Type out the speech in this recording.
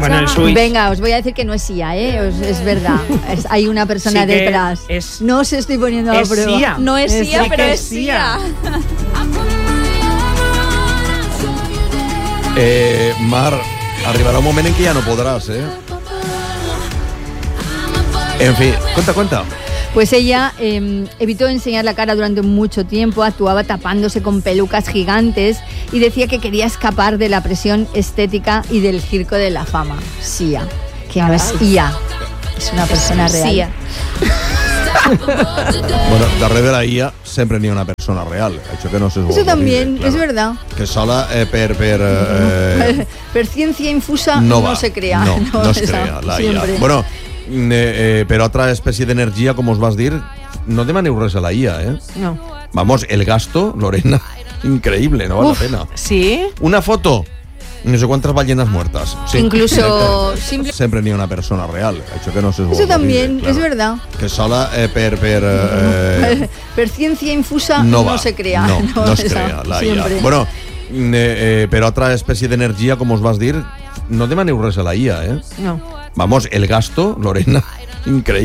Bueno, el Switch. Venga, os voy a decir que no es IA, es verdad. Hay una persona Sí que detrás. No os estoy poniendo a prueba. CIA. No es IA, Sí pero que es CIA. Mar, arribarà un moment en què ja no podràs, En fi, cuenta. Pues ella evitó enseñar la cara durante mucho tiempo, actuaba tapándose con pelucas gigantes y decía que quería escapar de la presión estética y del circo de la fama. Sia, que no es IA, es una persona real. Sia. Bueno, darrere de la IA sempre n'hi ha una persona real. Això que no se Eso también, es verdad. Que sola per ciencia infusa no se crea. No es crea la siempre. IA. Bueno, per altra espècie d'energia, com us vas dir, no demaneu res a la IA, No. Vamos, el gasto, Lorena, increïble, no val la pena. ¿Sí? Una foto, no sé quantes ballenas muertas. Sí. Incluso Sempre n'hi ha una persona real. Això que no se Eso también, es verdad. Que sola per ciencia infusa no se crea. No es crea la IA. siempre. Bueno, per altra espècie d'energia, com us vas dir, no demaneu res a la IA, No. Vamos, el gasto, Lorena, increïble.